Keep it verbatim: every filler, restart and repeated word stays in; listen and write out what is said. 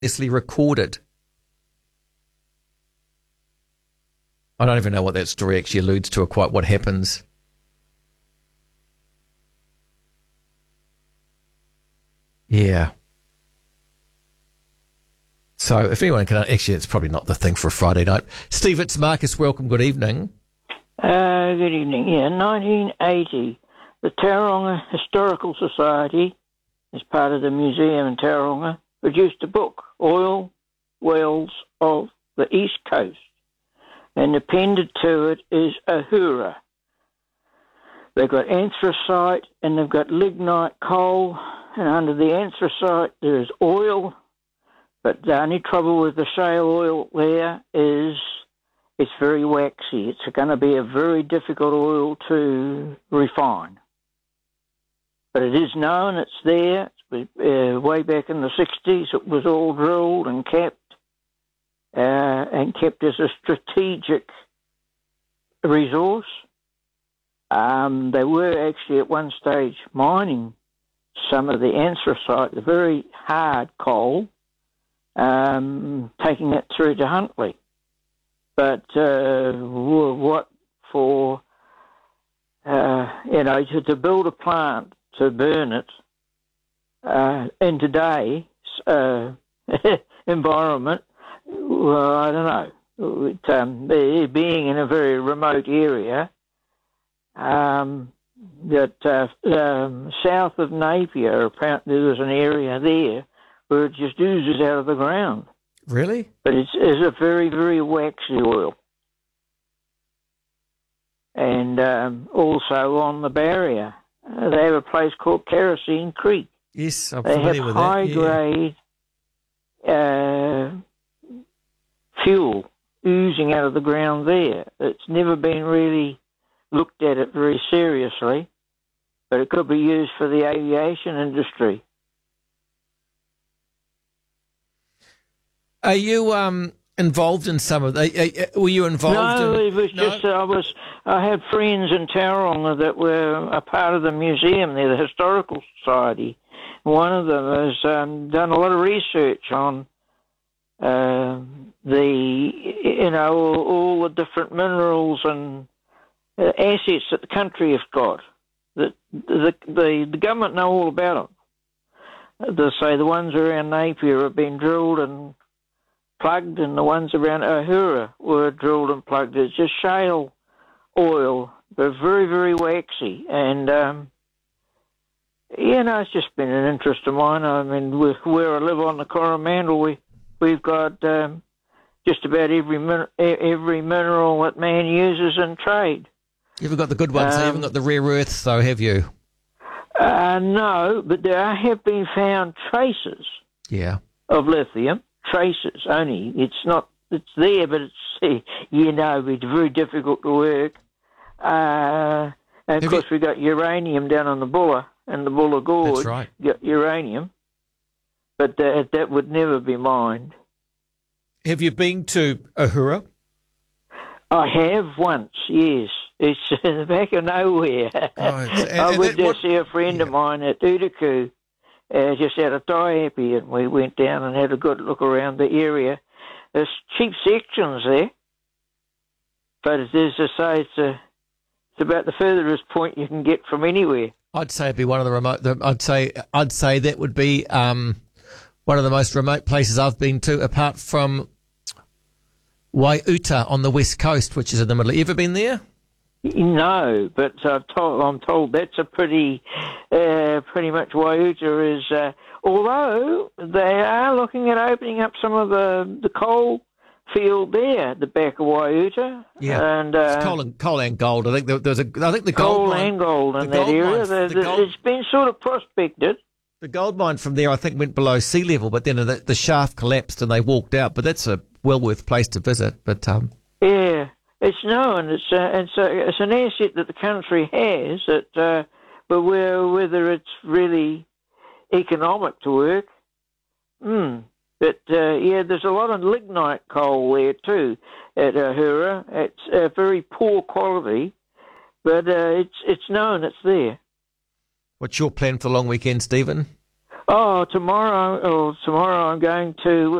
previously recorded. I don't even know what that story actually alludes to or quite what happens. Yeah. So if anyone can... Actually, it's probably not the thing for a Friday night. Steve, it's Marcus. Welcome. Good evening. Uh, good evening. Yeah, nineteen eighty, the Tauranga Historical Society, as part of the museum in Tauranga, produced a book, Oil Wells of the East Coast, and appended to it is Ahura. They've got anthracite and they've got lignite coal, and under the anthracite there is oil, but the only trouble with the shale oil there is it's very waxy. It's going to be a very difficult oil to refine. But it is known, it's there. It's, uh, way back in the sixties, it was all drilled and kept, uh, and kept as a strategic resource. Um, they were actually at one stage mining some of the anthracite, the very hard coal, um, taking it through to Huntley. But uh, what for, uh, you know, to, to build a plant to burn it uh, in today's uh, environment, well, I don't know. It, um, being in a very remote area, um, that uh, um, south of Napier, apparently there's an area there where it just oozes out of the ground. Really? But it's, it's a very, very waxy oil. And um, also on the barrier, uh, they have a place called Kerosene Creek. Yes, I'm they familiar have with high-grade that. yeah. uh, fuel oozing out of the ground there. It's never been really looked at it very seriously, but it could be used for the aviation industry. Are you um, involved in some of the... Uh, uh, were you involved no, in... it was no, just, uh, I was, I had friends in Tauranga that were a part of the museum there, the Historical Society. One of them has um, done a lot of research on uh, the, you know, all, all the different minerals and uh, assets that the country has got. The, the, the, the government know all about them. They say the ones around Napier have been drilled and plugged, and the ones around Ahura were drilled and plugged. It's just shale oil. They're very, very waxy. And, um, you know, it's just been an interest of mine. I mean, where I live on the Coromandel, we, we've got um, just about every min- every mineral that man uses in trade. You haven't got the good ones, um, so you haven't got the rare earths, though, have you? Uh, no, but there have been found traces yeah. of lithium. Traces only. It's not, it's there, but it's, you know, it's very difficult to work. Uh, and of Have course, you... we got uranium down on the Bulla, and the Bulla Gorge. That's right. Got uranium, but that, that would never be mined. Have you been to Ahura? I have once, yes. It's in the back of nowhere. Oh, and, I went to see a friend yeah. of mine at Udaku. Uh, just out of Taiapi, and we went down and had a good look around the area. There's cheap sections there, but it is to say it's, a, it's about the furthest point you can get from anywhere. I'd say it'd be one of the remote. I'd say I'd say that would be um, one of the most remote places I've been to, apart from Waiuta on the west coast, which is in the middle. You ever been there? No, but I've told, I'm told that's a pretty, uh, pretty much Waiuta is, uh, although they are looking at opening up some of the, the coal field there at the back of Waiuta. Yeah, and, uh, it's coal and, coal and gold. I think there, there's a, I think the coal gold mine, and gold in the that gold area. mine, the, the the, gold, it's been sort of prospected. The gold mine from there, I think, went below sea level, but then the, the shaft collapsed and they walked out. But that's a well worth place to visit. But um, yeah. It's known. It's uh, it's uh, it's an asset that the country has. That, uh, but where, whether it's really economic to work, hmm. But uh, yeah, there's a lot of lignite coal there too at Ahura. It's uh, very poor quality, but uh, it's it's known it's there. What's your plan for the long weekend, Stephen? Oh, tomorrow, or tomorrow I'm going to